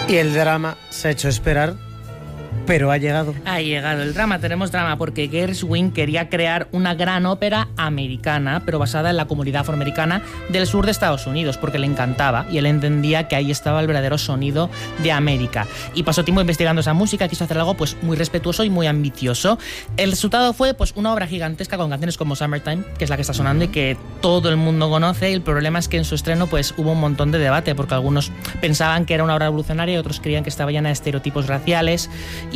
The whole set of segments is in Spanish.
Y el drama se ha hecho esperar, pero ha llegado. Ha llegado el drama, tenemos drama, porque Gershwin quería crear una gran ópera americana, pero basada en la comunidad afroamericana del sur de Estados Unidos, porque le encantaba y él entendía que ahí estaba el verdadero sonido de América. Y pasó tiempo investigando esa música, quiso hacer algo pues muy respetuoso y muy ambicioso. El resultado fue pues una obra gigantesca con canciones como Summertime, que es la que está sonando y que todo el mundo conoce. Y el problema es que en su estreno pues hubo un montón de debate, porque algunos pensaban que era una obra revolucionaria y otros creían que estaba llena de estereotipos raciales,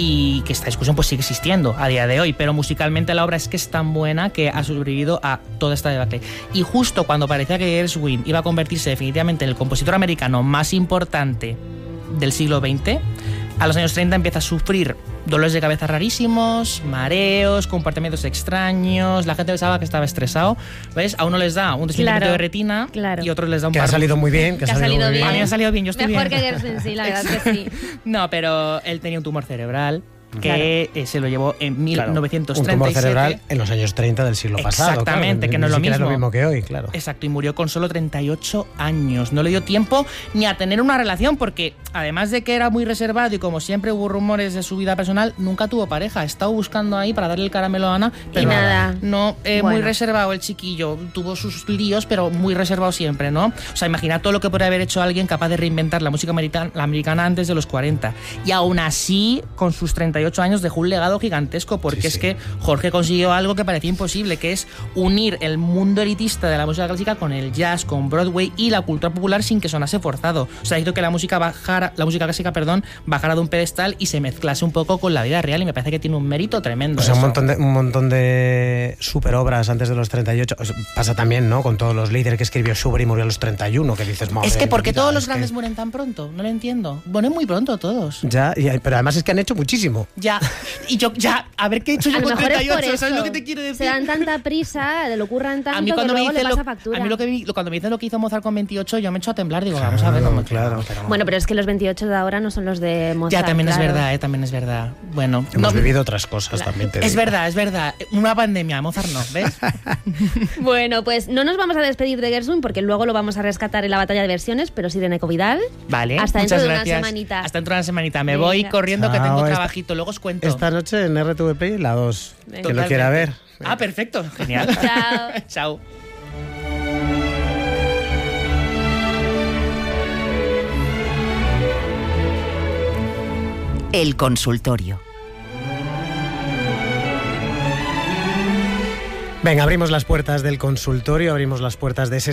y que esta discusión pues sigue existiendo a día de hoy, pero musicalmente la obra es que es tan buena que ha sobrevivido a todo este debate. Y justo cuando parecía que Gershwin iba a convertirse definitivamente en el compositor americano más importante del siglo XX, a los años 30 empieza a sufrir dolores de cabeza rarísimos, mareos, comportamientos extraños. La gente pensaba que estaba estresado. ¿Ves? A uno les da un desprendimiento de retina y a otros les da un que paro. Ha salido muy bien. Que ha salido bien. A mí me ha salido bien, yo estoy Mejor bien. que Gershwin, sí, la verdad es que sí. No, pero él tenía un tumor cerebral que se lo llevó en 1937. Un tumor cerebral en los años 30 del siglo pasado. Exactamente, claro, que no es lo mismo. Es lo mismo que hoy, claro. Exacto, y murió con solo 38 años. No le dio tiempo ni a tener una relación, porque además de que era muy reservado y como siempre hubo rumores de su vida personal, nunca tuvo pareja. Estaba buscando ahí para darle el caramelo a Ana, pero y nada. No, muy reservado el chiquillo. Tuvo sus líos, pero muy reservado siempre, ¿no? O sea, imagina todo lo que podría haber hecho alguien capaz de reinventar la música americana antes de los 40. Y aún así, con sus 38 años dejó un legado gigantesco, porque es que Jorge consiguió algo que parecía imposible, que es unir el mundo elitista de la música clásica con el jazz, con Broadway y la cultura popular sin que sonase forzado. O sea, hizo que la música clásica, bajara de un pedestal y se mezclase un poco con la vida real, y me parece que tiene un mérito tremendo. O sea, un montón de superobras antes de los 38. Pasa también, ¿no? Con todos los líderes que escribió Schubert y murió a los 31, que dices, madre. Es que ¿por qué todos los que grandes mueren tan pronto? No lo entiendo. Mueren muy pronto todos. Ya, pero además es que han hecho muchísimo. Ya. Y yo, a ver qué he hecho yo con 38, ¿sabes lo que te quiero decir? Se dan tanta prisa, le ocurran tanto, a mí cuando que me luego le dicen pasa factura. A mí cuando me dicen lo que hizo Mozart con 28, yo me echo a temblar, digo, vamos a ver cómo. Claro. Bueno, pero es que los 28 de ahora no son los de Mozart. Ya, también es verdad, también es verdad. Bueno, hemos vivido otras cosas también. Es verdad. Una pandemia, Mozart no, ¿ves? Bueno, pues no nos vamos a despedir de Gershwin, porque luego lo vamos a rescatar en la batalla de versiones, pero sí de Neco Vidal. Vale, hasta muchas dentro gracias. de una semanita. Hasta dentro de una semanita. Me voy corriendo, que tengo trabajito, luego os cuento. Esta noche en RTVP y la 2. Que lo quiera ver. Ah, perfecto, genial. Chao. Chao. El consultorio. Venga, abrimos las puertas del consultorio, abrimos las puertas de ese